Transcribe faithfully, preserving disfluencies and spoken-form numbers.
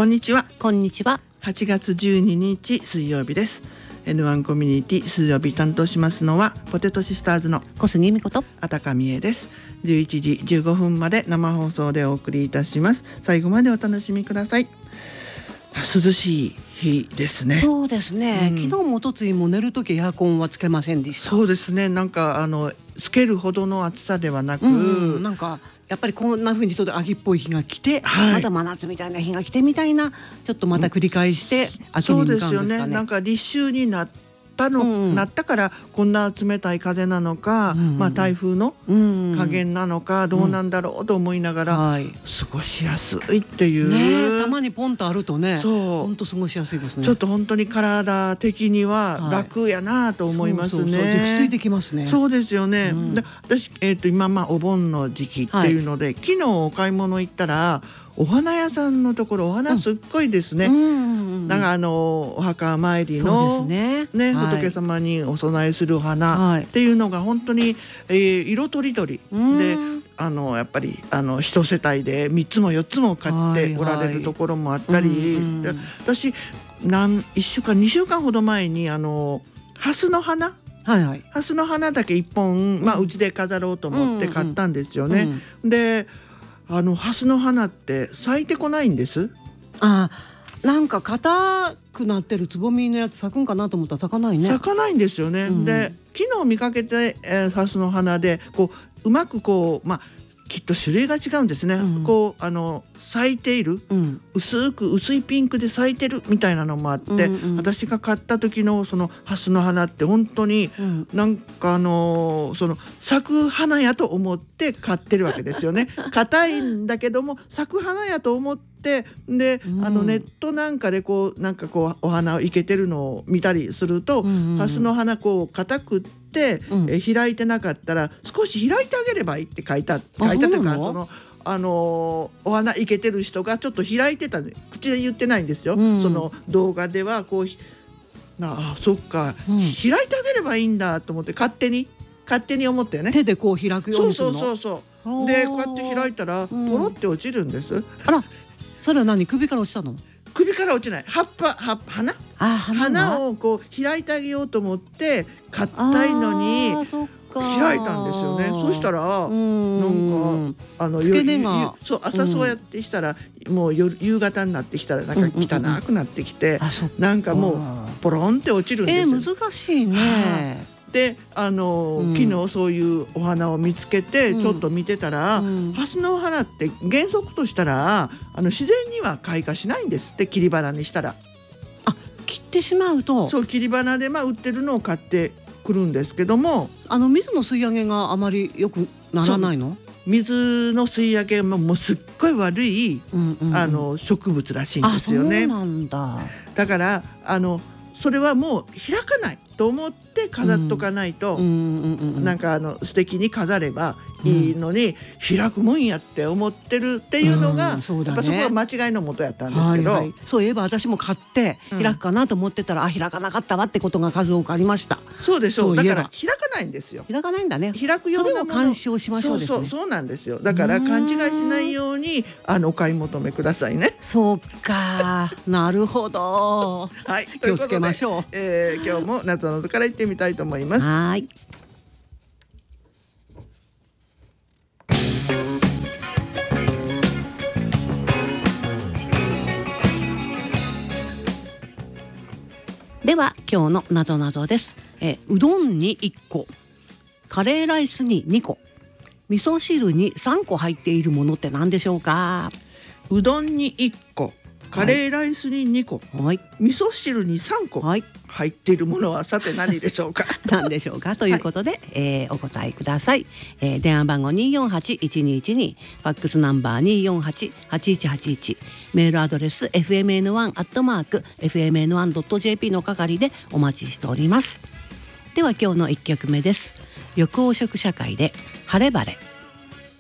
こんにちは。 こんにちは。 はちがつじゅうににち水曜日です。 エヌワン コミュニティ水曜日担当しますのはポテトシスターズの小杉美子とあたかみえです。じゅういちじじゅうごふんまで生放送でお送りいたします。最後までお楽しみください。涼しい日ですね。 そうですね、 うん、 昨日もおとついも寝るときエアコンはつけませんでした。 そうですね、なんかあのつけるほどの暑さではなく、 うんうん、なんかやっぱりこんな風にちょっと秋っぽい日が来て、はい、また真夏みたいな日が来てみたいな、ちょっとまた繰り返して秋に向かうんですかね。 そうですよね。なんか立秋になったの、うん、なったからこんな冷たい風なのか、うんまあ、台風の加減なのか、うん、どうなんだろうと思いながら、うんはい、過ごしやすいっていう、 ね、たまにポンとあるとね、 そう本当過ごしやすいですね。 ちょっと本当に体的には楽やなと思いますね、はい、そうそうそう、 熟睡できますね。 そうですよね、うん、で私、えー、と今まあお盆の時期っていうので、はい、昨日お買い物行ったらお花屋さんのところお花すっごいですね、うん、なんかあのお墓参りの、ねねはい、仏様にお供えするお花っていうのが本当に、えー、色とりどりで、あのやっぱりあの一世帯でみっつもよっつも買っておられるところもあったり、はいはい、私何いっしゅうかんにしゅうかんほど前にあの蓮の花はいはい、蓮の花だけいっぽん、まあ、うちで飾ろうと思って買ったんですよね、うんうん、であの蓮の花って咲いてこないんです。 ああ、なんか硬くなってるつぼみのやつ咲くんかなと思ったら咲かないね。 咲かないんですよね、うん、で昨日見かけて、えー、蓮の花でこううまくこうまあきっと種類が違うんですね、うん、こうあの咲いている、うん、薄く薄いピンクで咲いてるみたいなのもあって、うんうん、私が買った時のその蓮の花って本当に、うん、なんかあのー、その咲く花やと思って買ってるわけですよね。硬いんだけども咲く花やと思ってで、うん、あのネットなんかでこうなんかこうお花を生けてるのを見たりすると、うんうん、蓮の花こう硬くってでうん、え開いてなかったら少し開いてあげればいいって書いた書いたというかそのあのー、お花生けてる人がちょっと開いてた、口で言ってないんですよ、うん、その動画ではこうなあそっか、うん、開いてあげればいいんだと思って勝手に勝手に思ったよね。 手でこう開くようにするの。 そうそうそうそうでこうやって開いたらポロって落ちるんです、うん、 あらそれは何、首から落ちたの？ 首から落ちない、葉っぱ葉花あ 花, 花をこう開いてあげようと思って硬いのに開いたんですよね。そしたらなんかあの付け根がそう朝そうやってしたら、うん、もう夜夕方になってきたらなんか汚くなってきて、うんうんうん、なんかもうポロンって落ちるんですよ。 えー、難しいね。 であの、うん、昨日そういうお花を見つけてちょっと見てたら、うん、蓮の花って原則としたらあの自然には開花しないんですって、切り花にしたら。 あ、切ってしまうと。 そう、切り花でまあ売ってるのを買ってくるんですけども、 あの水の吸い上げがあまり良くならないの？ 水の吸い上げももうすっごい悪い、うんうんうん、あの植物らしいんですよね。 あ、そうなんだ。 だからあのそれはもう開かないと思って飾っとかないと、うんうんうんうん、なんかあの素敵に飾ればいいのに、うん、開くもんやって思ってるっていうのが、うん そ, うだね、やっぱそこは間違いのもとやったんですけど、 はいはい、そういえば私も買って開くかなと思ってたら、うん、あ開かなかったわってことが数多くありました。 そうでしょう。だから開かないんですよ。 開かないんだね。 開くようなもの、 それを鑑賞しましょうですね。 そうそうそうなんですよ。だから勘違いしないようにあのお買い求めくださいね。 そうかなるほど、はい、気をつけましょう。 えー、今日も夏の謎から行ってみたいと思います。 はい。では今日のなぞなぞです。えうどんにいっこ、カレーライスににこ、味噌汁にさんこ入っているものって何でしょうか？ うどんにいっこ、カレーライスににこ、はい、味噌汁にさんこ、はい、入っているものはさて何でしょうか？ 何でしょうかということで、はい、えー、お答えください。えー、電話番号 にーよんはちいちにいちに、ファックスナンバー にーよんはちはちいちはちいち、メールアドレス エフエムエヌワン アットマーク エフエムエヌワン ドット ジェーピー の係でお待ちしております。では今日のいっきょくめです。緑黄色社会で晴れ晴れ。